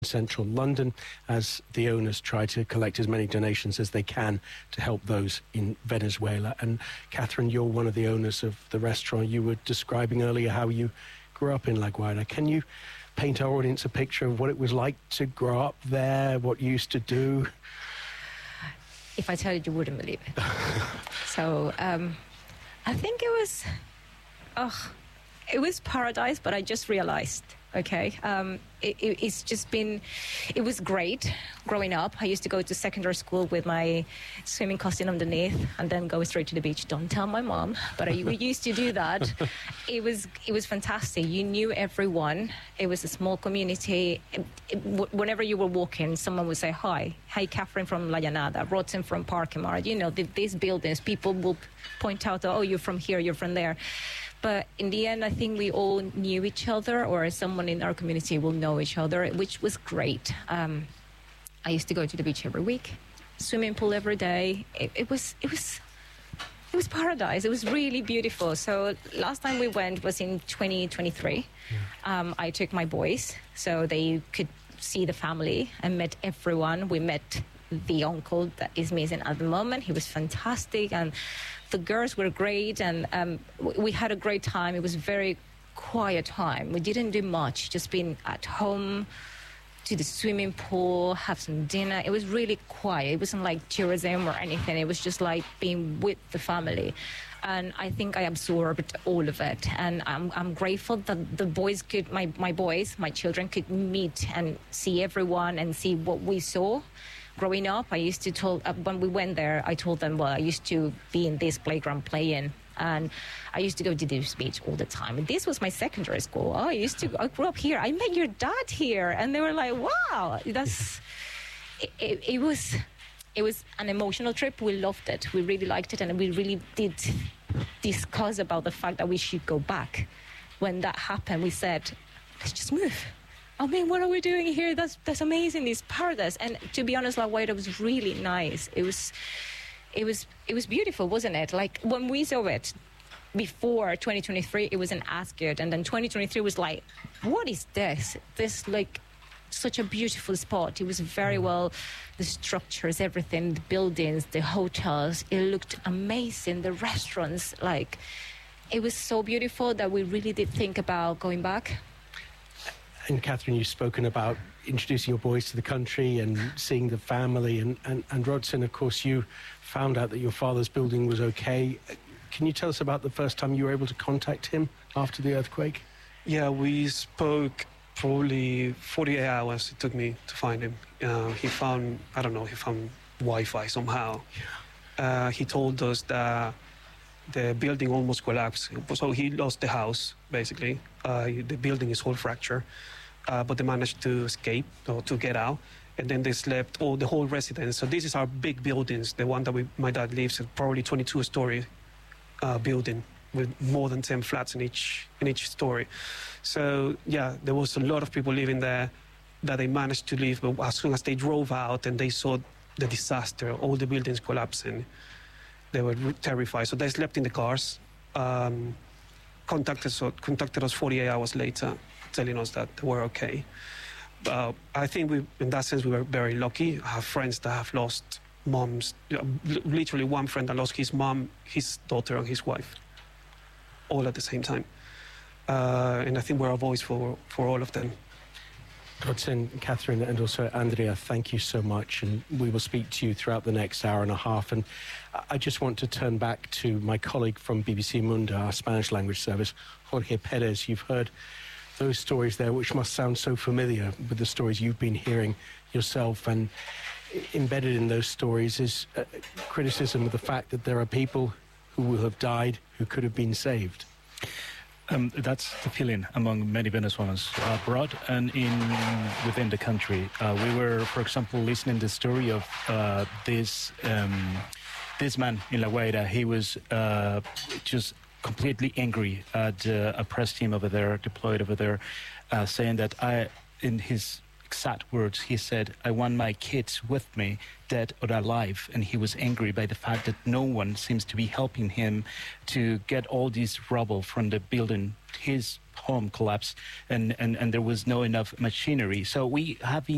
central London as the owners try to collect as many donations as they can to help those in Venezuela. And Catherine, you're one of the owners of the restaurant. You were describing earlier how you grew up in La Guaira. Can you paint our audience a picture of what it was like to grow up there, what you used to do? If I tell you, you wouldn't believe it. So I think it was paradise, but I just realized, okay, it was great growing up. I used to go to secondary school with my swimming costume underneath and then go straight to the beach. Don't tell my mom, but we used to do that. It was fantastic. You knew everyone. It was a small community. Whenever you were walking, someone would say, hi, Catherine from La Llanada, Rodson from Parkemar. You know, these buildings, people will point out, oh, you're from here, you're from there. But in the end, I think we all knew each other, or someone in our community will know each other, which was great. I used to go to the beach every week, swimming pool every day. It was paradise. It was really beautiful. So last time we went was in 2023. I took my boys so they could see the family and met everyone. We met the uncle that is missing at the moment. He was fantastic, and the girls were great, and we had a great time. It was a very quiet time. We didn't do much, just being at home, to the swimming pool, have some dinner. It was really quiet. It wasn't like tourism or anything. It was just like being with the family. And I think I absorbed all of it. And I'm grateful that the boys could, my boys, my children could meet and see everyone and see what we saw. Growing up, I used to when we went there, I told them, well, I used to be in this playground playing, and I used to go to this beach all the time. And this was my secondary school. I grew up here. I met your dad here. And they were like, wow, it was an emotional trip. We loved it. We really liked it. And we really did discuss about the fact that we should go back. When that happened, we said, let's just move. I mean, what are we doing here? That's amazing. It's paradise. And to be honest, La Guaira was really nice. It was beautiful, wasn't it? Like when we saw it before 2023, it wasn't as good. And then 2023 was like, what is this? This like such a beautiful spot. It was very well, the structures, everything, the buildings, the hotels. It looked amazing. The restaurants, like it was so beautiful that we really did think about going back. And Catherine, you've spoken about introducing your boys to the country and seeing the family. And Rodson, of course, you found out that your father's building was okay. Can you tell us about the first time you were able to contact him after the earthquake? Yeah, we spoke probably 48 hours it took me to find him. He found Wi-Fi somehow. He told us that the building almost collapsed. So he lost the house, basically. The building is all fractured. But they managed to escape or to get out. And then they slept, the whole residence. So this is our big buildings, the one that my dad lives in, probably 22-story building with more than 10 flats in each story. So yeah, there was a lot of people living there that they managed to leave. But as soon as they drove out and they saw the disaster, all the buildings collapsing, they were terrified. So they slept in the cars, contacted us 48 hours later, telling us that they were okay. I think in that sense, we were very lucky. I have friends that have lost moms. Literally one friend that lost his mom, his daughter, and his wife, all at the same time. And I think we're a voice for all of them. Rodson, Catherine, and also Andrea, thank you so much. And we will speak to you throughout the next hour and a half. And I just want to turn back to my colleague from BBC Mundo, our Spanish language service, Jorge Perez. You've heard those stories there, which must sound so familiar with the stories you've been hearing yourself. And embedded in those stories is criticism of the fact that there are people who will have died who could have been saved. That's the feeling among many Venezuelans abroad and within the country. We were, for example, listening to the story of this man in La Guaira. He was just completely angry at a press team over there, deployed over there, saying that in his exact words, he said, I want my kids with me, dead or alive. And he was angry by the fact that no one seems to be helping him to get all this rubble from the building. His home collapsed and there was no enough machinery. So we have been